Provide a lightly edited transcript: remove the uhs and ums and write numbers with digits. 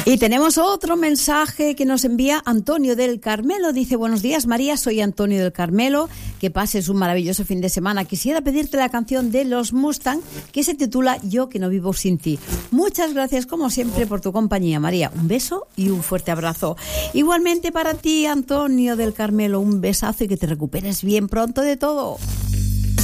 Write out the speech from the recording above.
Y tenemos otro mensaje que nos envía Antonio del Carmelo. Dice: buenos días, María, soy Antonio del Carmelo. Que pases un maravilloso fin de semana. Quisiera pedirte la canción de los Mustang que se titula Yo que no vivo sin ti. Muchas gracias, como siempre, por tu compañía, María. Un beso y un fuerte abrazo. Igualmente para ti, Antonio del Carmelo, un besazo y que te recuperes bien pronto de todo.